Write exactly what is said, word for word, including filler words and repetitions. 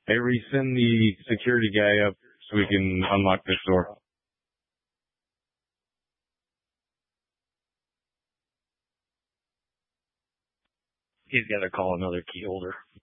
Hey, Reese, send the security guy up so we can unlock this door. He's got to call another key holder.